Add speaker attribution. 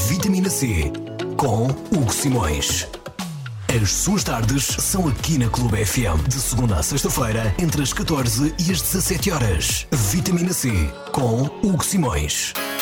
Speaker 1: Vitamina C com Hugo Simões. As suas tardes são aqui na Clube FM, de segunda a sexta-feira, entre as 14 e as 17 horas. Vitamina C com Hugo Simões.